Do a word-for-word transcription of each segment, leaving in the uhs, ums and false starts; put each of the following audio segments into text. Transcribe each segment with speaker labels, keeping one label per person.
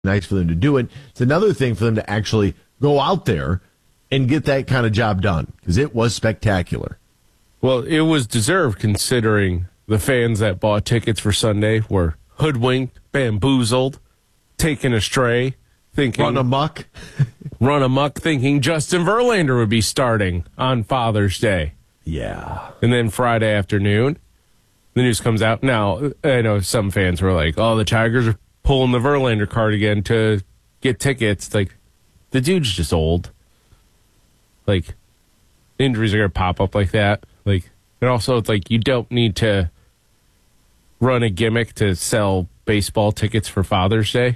Speaker 1: nice for them to do it. It's another thing for them to actually go out there and get that kind of job done, because it was spectacular.
Speaker 2: Well, it was deserved considering the fans that bought tickets for Sunday were hoodwinked, bamboozled, taken astray, thinking
Speaker 1: run amok,
Speaker 2: run amok, thinking Justin Verlander would be starting on Father's Day.
Speaker 1: Yeah.
Speaker 2: And then Friday afternoon, the news comes out. Now, I know some fans were like, oh, the Tigers are pulling the Verlander card again to get tickets. Like, the dude's just old. Like, injuries are going to pop up like that. Like, and also, it's like, you don't need to run a gimmick to sell baseball tickets for Father's Day.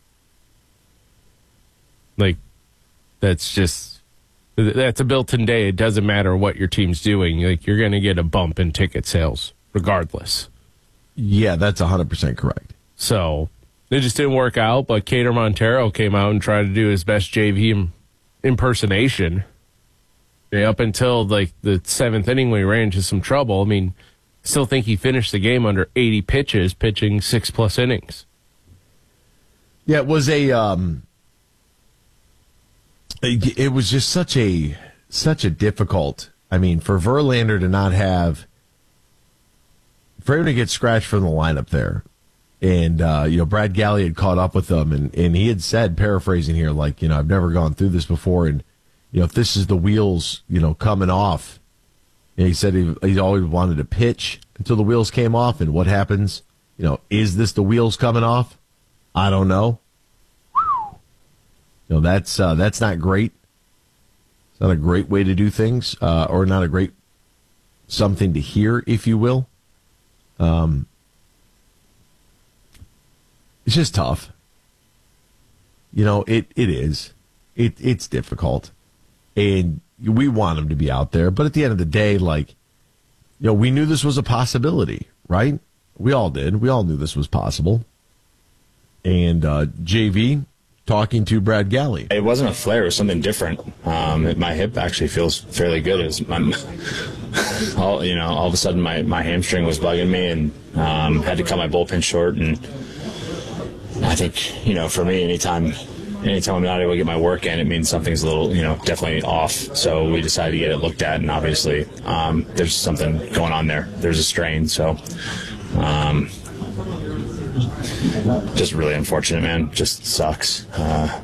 Speaker 2: Like, that's just, that's a built-in day. It doesn't matter what your team's doing. Like, you're going to get a bump in ticket sales regardless.
Speaker 1: Yeah, that's one hundred percent correct.
Speaker 2: So, it just didn't work out, but Cater Montero came out and tried to do his best J V im- impersonation. Yeah, up until, like, the seventh inning when he ran into some trouble. I mean, still think he finished the game under eighty pitches, pitching six-plus innings.
Speaker 1: Yeah, it was a... Um, it, it was just such a such a difficult... I mean, for Verlander to not have... For him to get scratched from the lineup there. And, uh, you know, Brad Galley had caught up with them, and, and he had said, paraphrasing here, like, you know, I've never gone through this before, and, you know, if this is the wheels, you know, coming off, and he said he, he always wanted to pitch until the wheels came off, and what happens? You know, is this the wheels coming off? I don't know. You know, that's, uh, that's not great. It's not a great way to do things, uh, or not a great something to hear, if you will. Um, it's just tough. You know, it, it is. It, it's difficult. And we want him to be out there. But at the end of the day, like, you know, we knew this was a possibility, right? We all did. We all knew this was possible. And uh, J V talking to Brad Galley.
Speaker 3: It wasn't a flare. It was something different. Um, it, my hip actually feels fairly good. It was, I'm, all, you know, all of a sudden my, my hamstring was bugging me, and um, had to cut my bullpen short. And I think, you know, for me, anytime anytime I'm not able to get my work in, it means something's a little, you know, definitely off. So we decided to get it looked at, and obviously um, there's something going on there. There's a strain. So um, just really unfortunate, man. Just sucks. Uh,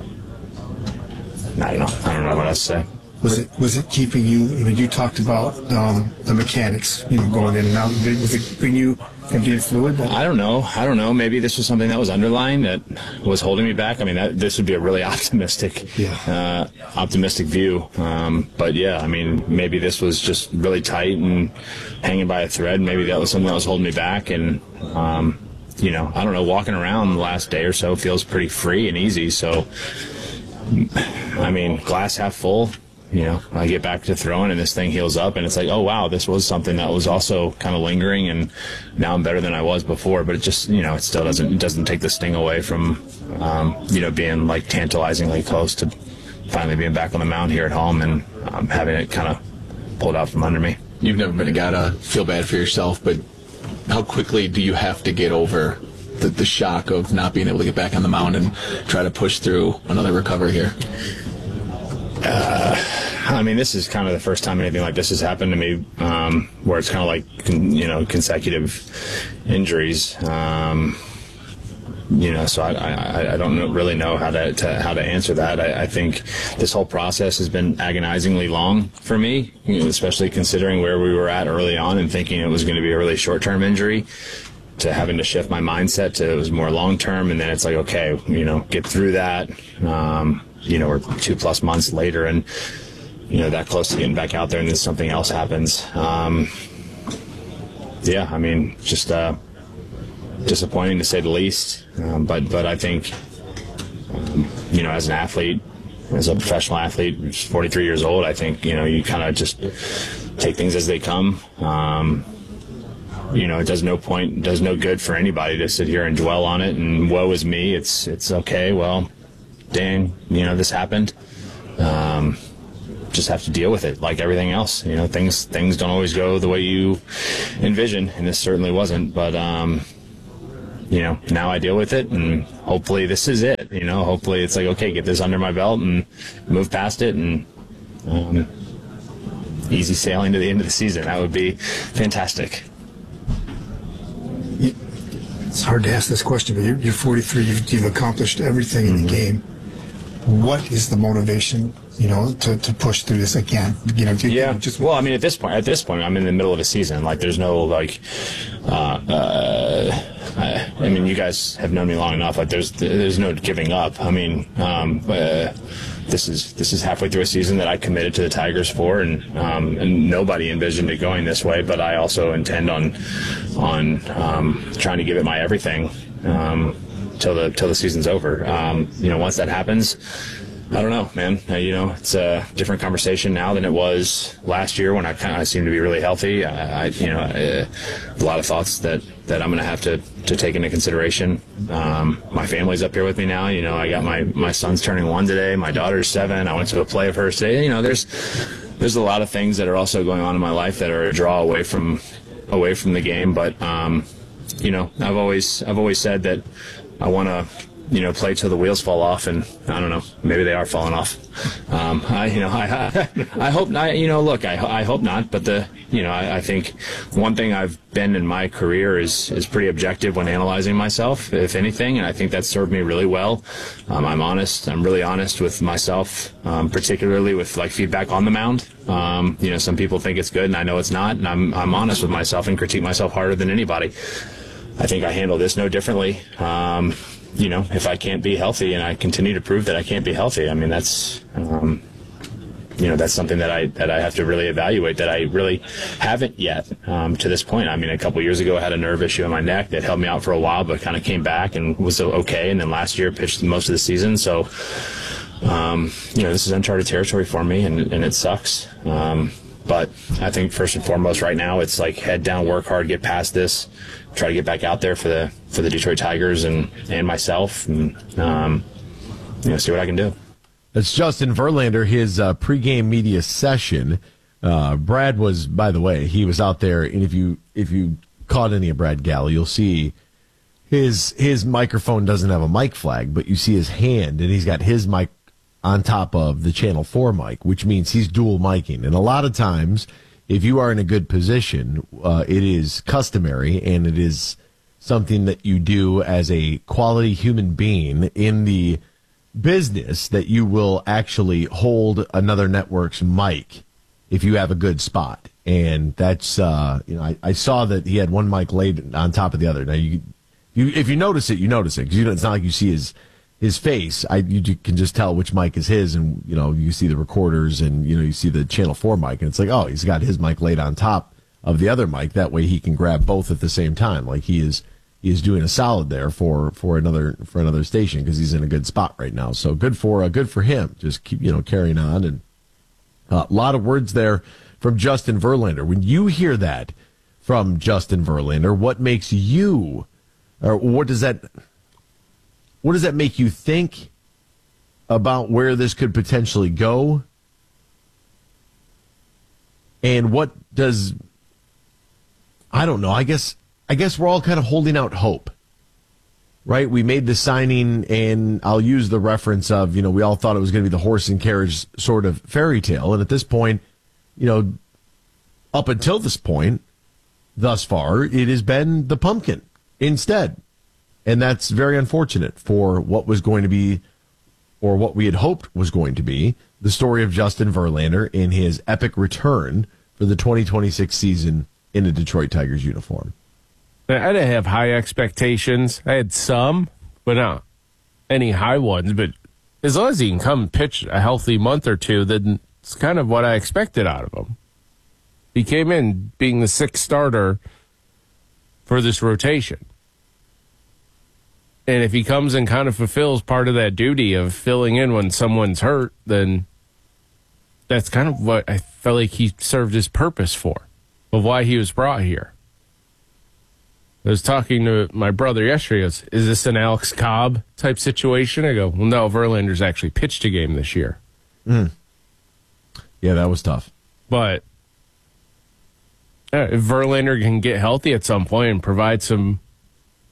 Speaker 3: I don't know. I don't know what else to say.
Speaker 4: Was it was it keeping you? I mean, you talked about um, the mechanics, you know, going in and out. Was it keeping you from getting fluid?
Speaker 3: I don't know. I don't know. Maybe this was something that was underlying that was holding me back. I mean, that, this would be a really optimistic,
Speaker 4: yeah.
Speaker 3: uh, optimistic view. Um, but yeah, I mean, maybe this was just really tight and hanging by a thread. Maybe that was something that was holding me back. And um, you know, I don't know. Walking around the last day or so feels pretty free and easy. So, I mean, glass half full. You know, I get back to throwing and this thing heals up, and it's like, oh, wow, this was something that was also kind of lingering, and now I'm better than I was before. But it just, you know, it still doesn't it doesn't take the sting away from, um, you know, being like tantalizingly close to finally being back on the mound here at home and um, having it kind of pulled out from under me.
Speaker 5: You've never been a guy to feel bad for yourself, but how quickly do you have to get over the, the shock of not being able to get back on the mound and try to push through another recovery here?
Speaker 3: Uh, I mean, this is kind of the first time anything like this has happened to me, um, where it's kind of like, you know, consecutive injuries. Um, you know, so I, I, I don't know, really know how to, to how to answer that. I, I think this whole process has been agonizingly long for me, you know, especially considering where we were at early on and thinking it was going to be a really short-term injury, to having to shift my mindset to it was more long-term, and then it's like, okay, you know, get through that. Um, you know, we're two plus months later and, you know, that close to getting back out there, and then something else happens. Um, yeah, I mean, just uh, disappointing to say the least. Um, but, but I think, um, you know, as an athlete, as a professional athlete, who's forty-three years old, I think, you know, you kind of just take things as they come. Um, you know, it does no point, does no good for anybody to sit here and dwell on it and woe is me. It's, it's okay. Well, dang, you know, this happened. Um, just have to deal with it like everything else. You know, things things don't always go the way you envision, and this certainly wasn't. But, um, you know, now I deal with it, and hopefully this is it. You know, hopefully it's like, okay, get this under my belt and move past it, and um, easy sailing to the end of the season. That would be fantastic.
Speaker 4: It's hard to ask this question, but you're, you're forty-three. You've, you've accomplished everything in the game. What is the motivation, you know, to, to push through this again? You know, do,
Speaker 3: yeah.
Speaker 4: Just
Speaker 3: well, I mean, at this point, at this point, I'm in the middle of a season. Like, there's no like, uh, uh, I, I mean, you guys have known me long enough. Like, there's there's no giving up. I mean, um, uh, this is this is halfway through a season that I committed to the Tigers for, and um, and nobody envisioned it going this way. But I also intend on on um, trying to give it my everything. Um, till the till the season's over. Um, you know, once that happens, I don't know, man. Uh, you know, it's a different conversation now than it was last year when I kind of seemed to be really healthy. I, I you know, uh, a lot of thoughts that, that I'm going to have to to take into consideration. Um, my family's up here with me now. You know, I got my my son's turning one today. My daughter's seven. I went to a play of hers today. You know, there's there's a lot of things that are also going on in my life that are a draw away from away from the game. But um, you know, I've always I've always said that I want to, you know, play till the wheels fall off, and I don't know, maybe they are falling off. Um, I, you know, I, I, I hope not. You know, look, I, I hope not. But the, you know, I, I think one thing I've been in my career is is pretty objective when analyzing myself, if anything, and I think that's served me really well. Um, I'm honest. I'm really honest with myself, um, particularly with like feedback on the mound. Um, you know, some people think it's good, and I know it's not, and I'm I'm honest with myself and critique myself harder than anybody. I think I handle this no differently. Um, you know, if I can't be healthy and I continue to prove that I can't be healthy, I mean, that's, um, you know, that's something that I that I have to really evaluate, that I really haven't yet um, to this point. I mean, a couple years ago, I had a nerve issue in my neck that held me out for a while, but kind of came back and was okay. And then last year, pitched most of the season. So, um, you know, this is uncharted territory for me, and, and it sucks. Um, but I think first and foremost right now, it's like head down, work hard, get past this, try to get back out there for the for the Detroit Tigers and, and myself, and um, you know, see what I can do.
Speaker 1: That's Justin Verlander, his uh, pregame media session. Uh, Brad was, by the way, he was out there, and if you if you caught any of Brad Galley, you'll see his his microphone doesn't have a mic flag, but you see his hand, and he's got his mic on top of the Channel four mic, which means he's dual micing. And a lot of times, if you are in a good position, uh, it is customary, and it is something that you do as a quality human being in the business, that you will actually hold another network's mic if you have a good spot. And that's, uh, you know, I, I saw that he had one mic laid on top of the other. Now, you, you if you notice it, you notice it, because you know, it's not like you see his his face. I you, you can just tell which mic is his, and you know, you see the recorders, and you know, you see the Channel four mic, and it's like, oh, he's got his mic laid on top of the other mic. That way, he can grab both at the same time. Like he is, he is doing a solid there for for another for another station, because he's in a good spot right now. So good for uh, good for him. Just keep you know carrying on, and a uh, lot of words there from Justin Verlander. When you hear that from Justin Verlander, what makes you, or what does that? What does that make you think about where this could potentially go? And what does, I don't know, I guess I guess we're all kind of holding out hope, right? We made the signing, and I'll use the reference of, you know, we all thought it was going to be the horse and carriage sort of fairy tale. And at this point, you know, up until this point, thus far, it has been the pumpkin instead. And that's very unfortunate for what was going to be, or what we had hoped was going to be, the story of Justin Verlander in his epic return for the twenty twenty-six season in a Detroit Tigers uniform.
Speaker 2: I didn't have high expectations. I had some, but not any high ones. But as long as he can come and pitch a healthy month or two, then it's kind of what I expected out of him. He came in being the sixth starter for this rotation. And if he comes and kind of fulfills part of that duty of filling in when someone's hurt, then that's kind of what I felt like he served his purpose for, of why he was brought here. I was talking to my brother yesterday. He goes, is this an Alex Cobb type situation? I go, well, no, Verlander's actually pitched a game this year.
Speaker 1: Mm. Yeah, that was tough.
Speaker 2: But uh, if Verlander can get healthy at some point and provide some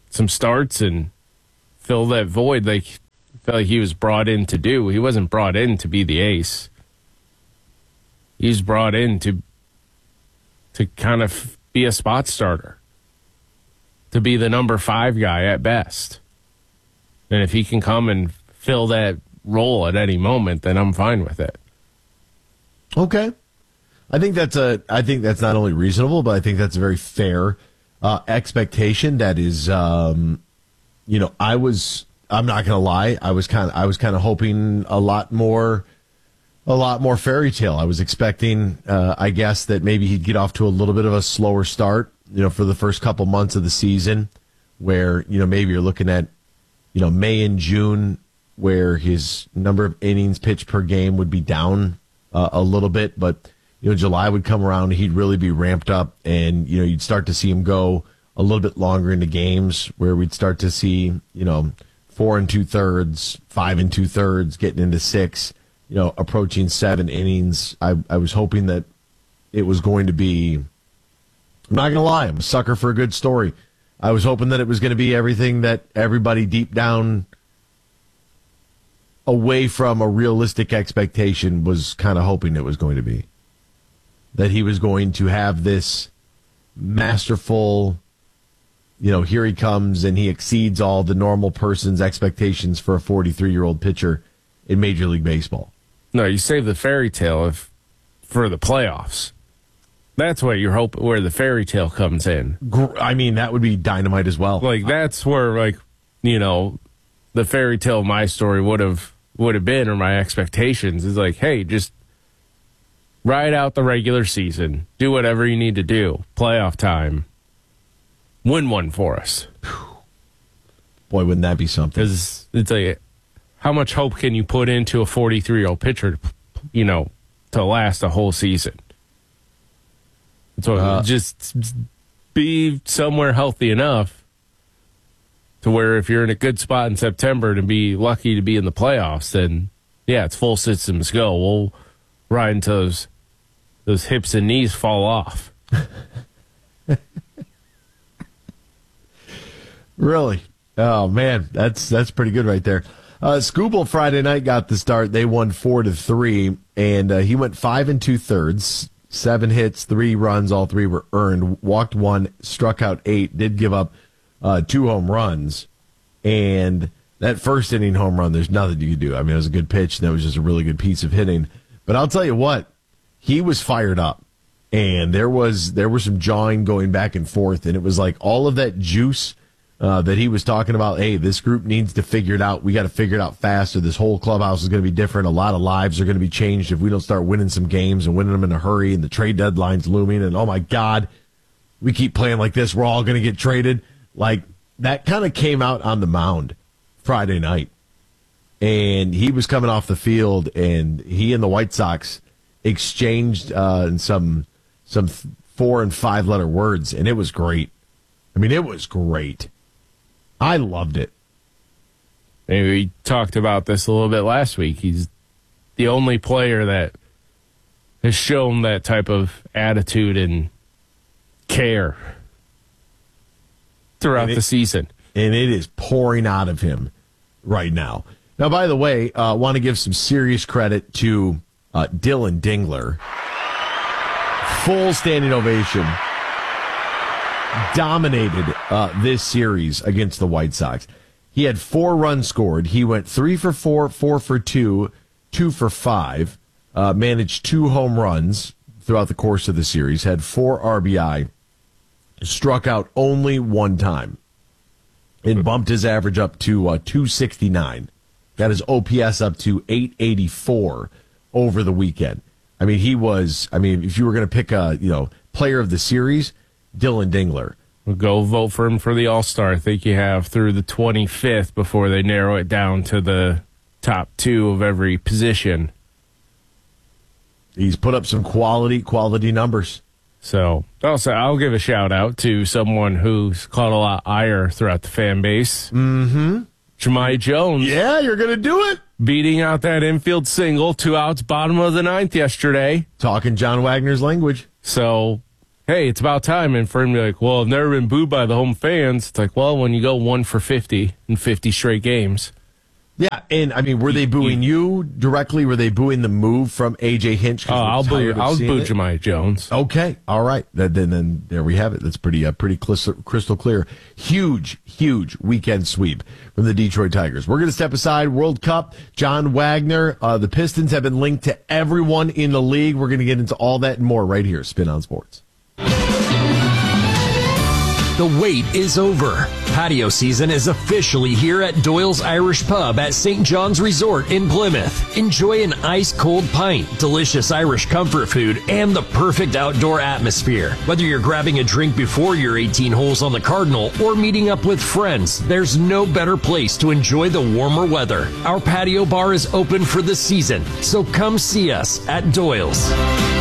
Speaker 2: some starts and fill that void like felt like he was brought in to do. He wasn't brought in to be the ace. He's brought in to to kind of be a spot starter, to be the number five guy at best. And if he can come and fill that role at any moment, then I'm fine with it.
Speaker 1: Okay. I think that's a I think that's not only reasonable, but I think that's a very fair uh, expectation. That is um, you know, I was I'm not gonna lie, I was kinda I was kinda hoping a lot more a lot more fairy tale. I was expecting uh, I guess that maybe he'd get off to a little bit of a slower start, you know, for the first couple months of the season, where, you know, maybe you're looking at, you know, May and June, where his number of innings pitched per game would be down uh, a little bit, but you know, July would come around, he'd really be ramped up, and you know, you'd start to see him go a little bit longer into games, where we'd start to see, you know, four and two thirds, five and two thirds, getting into six, you know, approaching seven innings. I, I was hoping that it was going to be. I'm not gonna lie, I'm a sucker for a good story. I was hoping that it was going to be everything that everybody deep down, away from a realistic expectation, was kind of hoping it was going to be. That he was going to have this masterful, you know, here he comes and he exceeds all the normal person's expectations for a forty-three-year-old pitcher in Major League Baseball.
Speaker 2: No, you save the fairy tale if, for the playoffs. That's what you're hoping, where the fairy tale comes in.
Speaker 1: I mean, that would be dynamite as well.
Speaker 2: Like, that's where, like, you know, the fairy tale of my story would have would have been, or my expectations, is like, hey, just ride out the regular season, do whatever you need to do, playoff time, win one for us.
Speaker 1: Boy, wouldn't that be something?
Speaker 2: Because it's like, how much hope can you put into a forty-three-year-old pitcher, you know, to last a whole season? So uh, just be somewhere healthy enough to where if you're in a good spot in September to be lucky to be in the playoffs, then yeah, it's full systems go. We'll ride until those, those hips and knees fall off.
Speaker 1: Really? Oh man, that's that's pretty good right there. Uh, Skubal Friday night got the start. They won four to three, and uh, he went five and two thirds. Seven hits, three runs, all three were earned. Walked one, struck out eight, did give up uh, two home runs. And that first inning home run, there's nothing you could do. I mean, it was a good pitch, and that was just a really good piece of hitting. But I'll tell you what, he was fired up. And there was there was some jawing going back and forth, and it was like all of that juice uh, that he was talking about. Hey, this group needs to figure it out. We got to figure it out faster. This whole clubhouse is going to be different. A lot of lives are going to be changed if we don't start winning some games and winning them in a hurry. And the trade deadline's looming. And oh my God, we keep playing like this, we're all going to get traded. Like that kind of came out on the mound Friday night, and he was coming off the field, and he and the White Sox exchanged uh, some some four and five letter words, and it was great. I mean, it was great. I loved it.
Speaker 2: Maybe we talked about this a little bit last week. He's the only player that has shown that type of attitude and care throughout
Speaker 1: it,
Speaker 2: the season.
Speaker 1: And it is pouring out of him right now. Now, by the way, I uh, want to give some serious credit to uh, Dylan Dingler. Full standing ovation. Dominated uh, this series against the White Sox. He had four runs scored. He went three for four, four for two, two for five. Uh, managed two home runs throughout the course of the series. Had four R B I. Struck out only one time. And bumped his average up to uh, two sixty-nine. Got his O P S up to eight eighty-four over the weekend. I mean, he was, I mean, if you were going to pick a, you know, player of the series, Dylan Dingler.
Speaker 2: We'll go vote for him for the All-Star. I think you have through the twenty-fifth before they narrow it down to the top two of every position.
Speaker 1: He's put up some quality, quality numbers.
Speaker 2: So, also, I'll give a shout-out to someone who's caught a lot of ire throughout the fan base.
Speaker 1: Mm-hmm.
Speaker 2: Jahmai Jones.
Speaker 1: Yeah, you're going to do it.
Speaker 2: Beating out that infield single, two outs, bottom of the ninth yesterday.
Speaker 1: Talking John Wagner's language.
Speaker 2: So, hey, it's about time. And for him to be like, well, I've never been booed by the home fans. It's like, well, when you go one for fifty in fifty straight games.
Speaker 1: Yeah, and I mean, were they booing you directly? Were they booing the move from A J Hinch?
Speaker 2: Oh, I'll boo, I'll boo Jahmai Jones.
Speaker 1: Okay, all right. Then, then, then there we have it. That's pretty, uh, pretty crystal clear. Huge, huge weekend sweep from the Detroit Tigers. We're going to step aside. World Cup. John Wagner. Uh, the Pistons have been linked to everyone in the league. We're going to get into all that and more right here. Spin on Sports.
Speaker 6: The wait is over. Patio season is officially here at Doyle's Irish Pub at Saint John's Resort in Plymouth. Enjoy an ice-cold pint, delicious Irish comfort food, and the perfect outdoor atmosphere. Whether you're grabbing a drink before your eighteen holes on the Cardinal or meeting up with friends, there's no better place to enjoy the warmer weather. Our patio bar is open for the season, so come see us at Doyle's.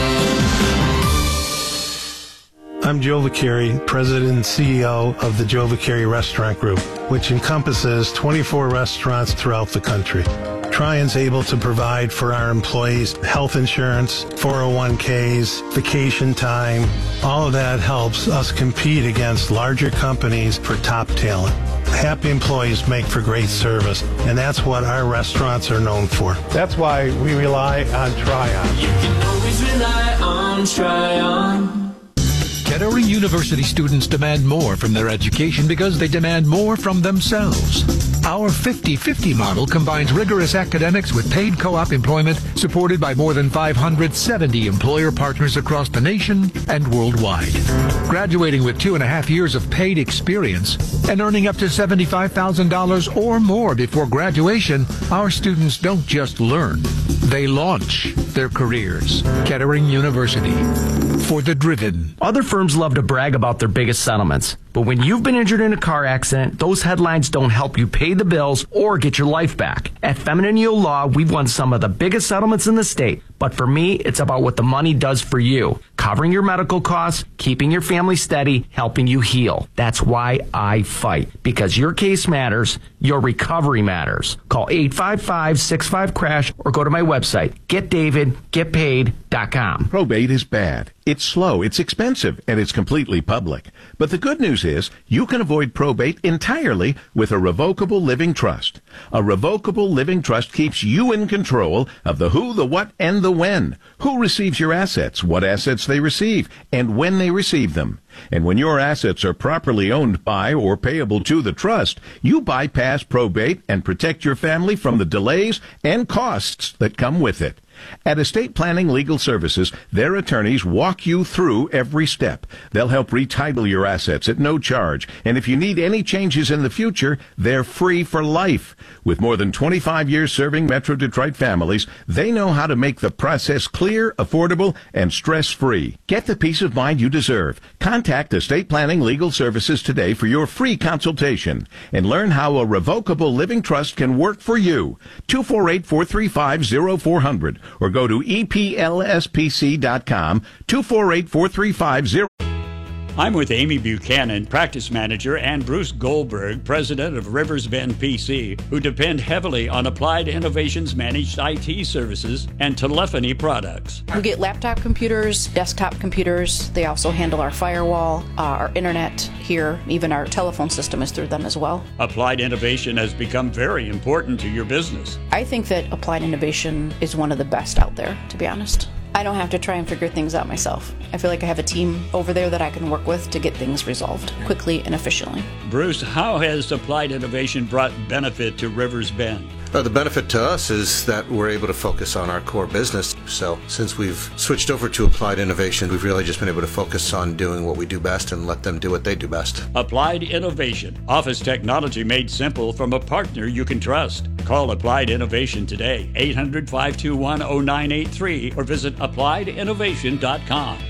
Speaker 7: I'm Joe Vicari, President and C E O of the Joe Vicari Restaurant Group, which encompasses twenty-four restaurants throughout the country. Trian's able to provide for our employees health insurance, four oh one k's, vacation time. All of that helps us compete against larger companies for top talent. Happy employees make for great service, and that's what our restaurants are known for. That's why we rely on Tryon.
Speaker 8: You can always rely on Tryon.
Speaker 9: Kettering University students demand more from their education because they demand more from themselves. Our fifty-fifty model combines rigorous academics with paid co-op employment supported by more than five hundred seventy employer partners across the nation and worldwide. Graduating with two and a half years of paid experience and earning up to seventy-five thousand dollars or more before graduation, our students don't just learn, they launch their careers. Kettering University, for the driven.
Speaker 10: Other firms love to brag about their biggest settlements, but when you've been injured in a car accident, those headlines don't help you pay the bills or get your life back. At Feminine Yield Law, we've won some of the biggest settlements in the state, but for me, it's about what the money does for you. Covering your medical costs, keeping your family steady, helping you heal. That's why I fight. Because your case matters, your recovery matters. Call eight five five, six five, crash or go to my website, get david get paid dot com.
Speaker 11: Probate is bad. It's slow, it's expensive, and it's completely public. But the good news is you can avoid probate entirely with a revocable living trust. A revocable living trust keeps you in control of the who, the what, and the when. Who receives your assets, what assets they receive, and when they receive them. And when your assets are properly owned by or payable to the trust, you bypass probate and protect your family from the delays and costs that come with it. At Estate Planning Legal Services, their attorneys walk you through every step. They'll help retitle your assets at no charge. And if you need any changes in the future, they're free for life. With more than twenty-five years serving Metro Detroit families, they know how to make the process clear, affordable, and stress-free. Get the peace of mind you deserve. Contact Estate Planning Legal Services today for your free consultation and learn how a revocable living trust can work for you. two four eight, four three five, zero four zero zero or go to E P L S P C dot com, two four eight, four three five, zero.
Speaker 12: I'm with Amy Buchanan, practice manager, and Bruce Goldberg, president of Rivers Bend P C, who depend heavily on Applied Innovations managed I T services and telephony products.
Speaker 13: We get laptop computers, desktop computers. They also handle our firewall, uh, our internet here, even our telephone system is through them as well.
Speaker 12: Applied Innovation has become very important to your business.
Speaker 13: I think that Applied Innovation is one of the best out there, to be honest. I don't have to try and figure things out myself. I feel like I have a team over there that I can work with to get things resolved quickly and efficiently.
Speaker 12: Bruce, how has Applied Innovation brought benefit to Rivers Bend?
Speaker 14: Uh, the benefit to us is that we're able to focus on our core business. So since we've switched over to Applied Innovation, we've really just been able to focus on doing what we do best and let them do what they do best.
Speaker 12: Applied Innovation. Office technology made simple from a partner you can trust. Call Applied Innovation today, eight hundred, five two one, zero nine eight three, or visit applied innovation dot com.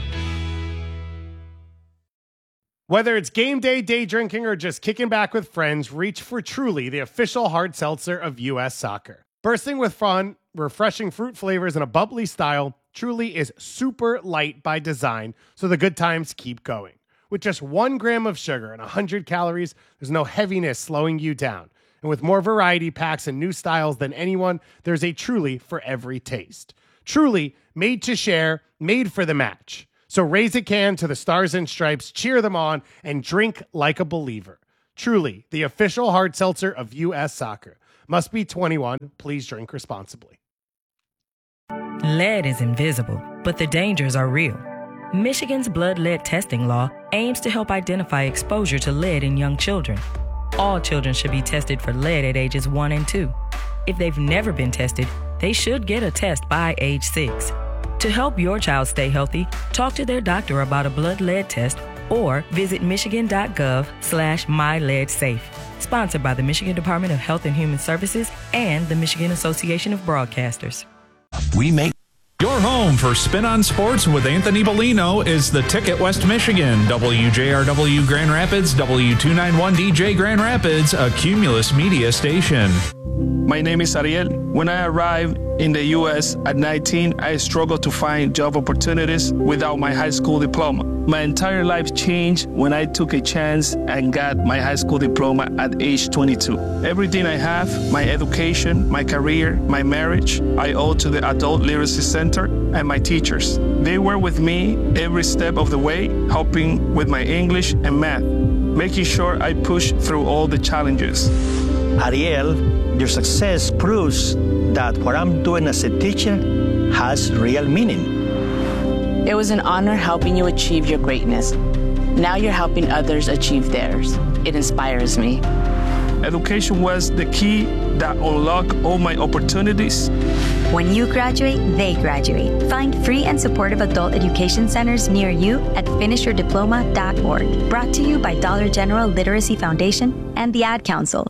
Speaker 15: Whether it's game day, day drinking, or just kicking back with friends, reach for Truly, the official hard seltzer of U S Soccer. Bursting with fun, refreshing fruit flavors, and a bubbly style, Truly is super light by design, so the good times keep going. With just one gram of sugar and one hundred calories, there's no heaviness slowing you down. And with more variety packs and new styles than anyone, there's a Truly for every taste. Truly, made to share, made for the match. So raise a can to the Stars and Stripes, cheer them on, and drink like a believer. Truly, the official hard seltzer of U S Soccer. Must be twenty-one. Please drink responsibly.
Speaker 16: Lead is invisible, but the dangers are real. Michigan's blood lead testing law aims to help identify exposure to lead in young children. All children should be tested for lead at ages one and two. If they've never been tested, they should get a test by age six. To help your child stay healthy, talk to their doctor about a blood lead test or visit michigan.gov slash myleadsafe. Sponsored by the Michigan Department of Health and Human Services and the Michigan Association of Broadcasters.
Speaker 17: We make your home for Spin on Sports with Anthony Bellino is the Ticket West Michigan, W J R W Grand Rapids, W two ninety-one D J Grand Rapids, a Cumulus media station.
Speaker 18: My name is Ariel. When I arrived in the U S at nineteen, I struggled to find job opportunities without my high school diploma. My entire life changed when I took a chance and got my high school diploma at age twenty-two. Everything I have, my education, my career, my marriage, I owe to the Adult Literacy Center and my teachers. They were with me every step of the way, helping with my English and math, making sure I pushed through all the challenges.
Speaker 19: Ariel, your success proves that what I'm doing as a teacher has real meaning.
Speaker 20: It was an honor helping you achieve your greatness. Now you're helping others achieve theirs. It inspires me.
Speaker 18: Education was the key that unlocked all my opportunities.
Speaker 21: When you graduate, they graduate. Find free and supportive adult education centers near you at finish your diploma dot org. Brought to you by Dollar General Literacy Foundation and the Ad Council.